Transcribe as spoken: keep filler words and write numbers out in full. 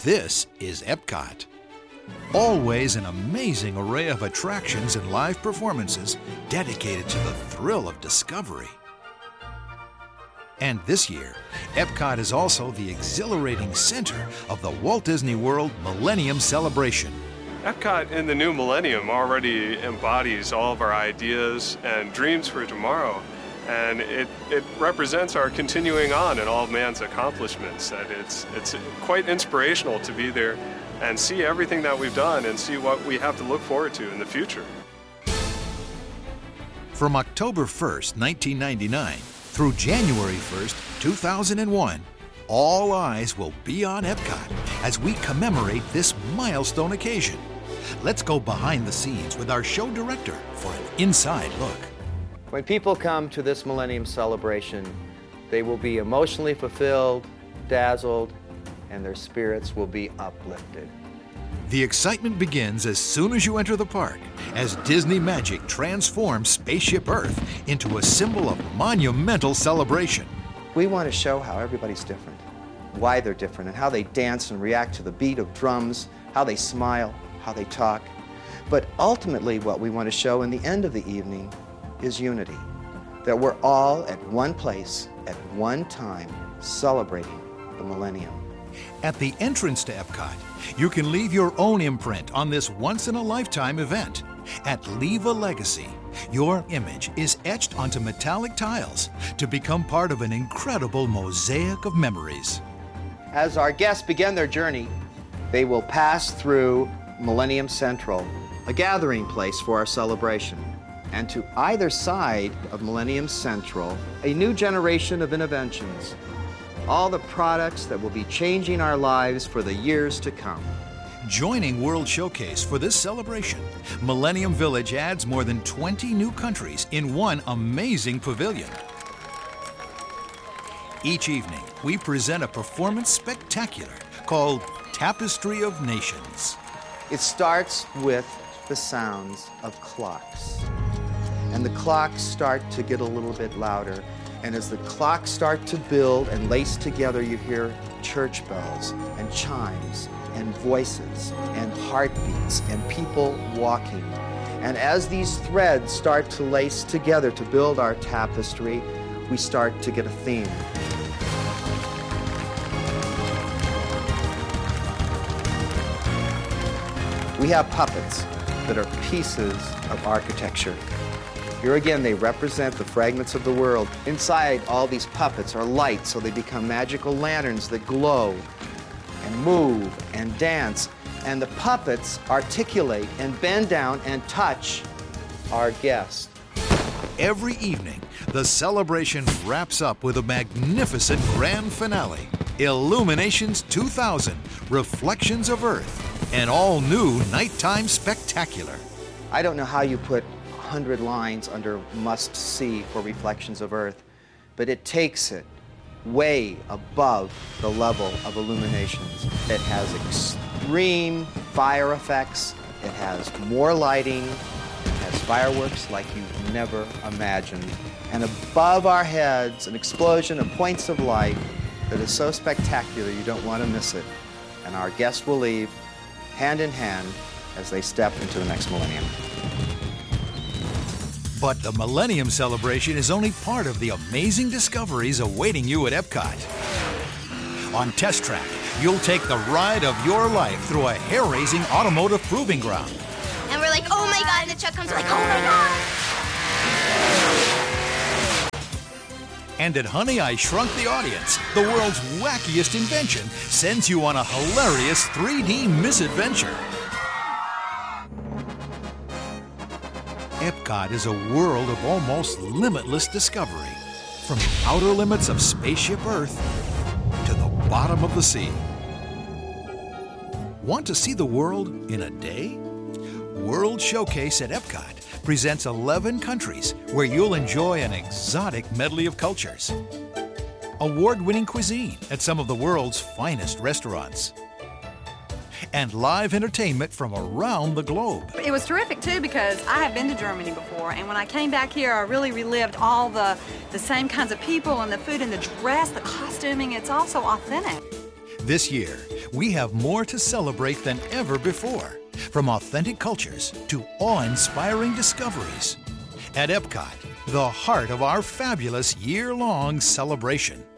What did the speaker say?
This is Epcot. Always an amazing array of attractions and live performances dedicated to the thrill of discovery. And this year, Epcot is also the exhilarating center of the Walt Disney World Millennium Celebration. Epcot in the new millennium already embodies all of our ideas and dreams for tomorrow. And it, it represents our continuing on in all of man's accomplishments. That it's, it's quite inspirational to be there and see everything that we've done and see what we have to look forward to in the future. From October first, nineteen ninety-nine through January first, two thousand one, all eyes will be on Epcot as we commemorate this milestone occasion. Let's go behind the scenes with our show director for an inside look. When people come to this Millennium Celebration, they will be emotionally fulfilled, dazzled, and their spirits will be uplifted. The excitement begins as soon as you enter the park, as Disney Magic transforms Spaceship Earth into a symbol of monumental celebration. We want to show how everybody's different, why they're different, and how they dance and react to the beat of drums, how they smile, how they talk. But ultimately, what we want to show in the end of the evening is unity, that we're all at one place, at one time, celebrating the millennium. At the entrance to Epcot, you can leave your own imprint on this once-in-a-lifetime event. At Leave a Legacy, your image is etched onto metallic tiles to become part of an incredible mosaic of memories. As our guests begin their journey, they will pass through Millennium Central, a gathering place for our celebration. And to either side of Millennium Central, a new generation of innovations. All the products that will be changing our lives for the years to come. Joining World Showcase for this celebration, Millennium Village adds more than twenty new countries in one amazing pavilion. Each evening, we present a performance spectacular called Tapestry of Nations. It starts with the sounds of clocks. And the clocks start to get a little bit louder. And as the clocks start to build and lace together, you hear church bells and chimes and voices and heartbeats and people walking. And as these threads start to lace together to build our tapestry, we start to get a theme. We have puppets that are pieces of architecture. Here again, they represent the fragments of the world. Inside all these puppets are lights, so they become magical lanterns that glow and move and dance. And the puppets articulate and bend down and touch our guests. Every evening, the celebration wraps up with a magnificent grand finale. Illuminations two thousand, Reflections of Earth, an all-new nighttime spectacular. I don't know how you put one hundred lines under must-see for Reflections of Earth, but it takes it way above the level of Illuminations. It has extreme fire effects, it has more lighting, it has fireworks like you've never imagined, and above our heads, an explosion of points of light that is so spectacular you don't want to miss it. And our guests will leave hand in hand as they step into the next millennium. But the Millennium Celebration is only part of the amazing discoveries awaiting you at Epcot. On Test Track, you'll take the ride of your life through a hair-raising automotive proving ground. And we're like, oh my God, and the truck comes, we're like, oh my God. And at Honey, I Shrunk the Audience, the world's wackiest invention sends you on a hilarious three D misadventure. Epcot is a world of almost limitless discovery, from the outer limits of Spaceship Earth to the bottom of the sea. Want to see the world in a day? World Showcase at Epcot presents eleven countries where you'll enjoy an exotic medley of cultures. Award-winning cuisine at some of the world's finest restaurants. And live entertainment from around the globe. It was terrific too because I have been to Germany before, and when I came back here I really relived all the, the same kinds of people and the food and the dress, the costuming. It's also authentic. This year, we have more to celebrate than ever before, from authentic cultures to awe-inspiring discoveries. At Epcot, the heart of our fabulous year-long celebration.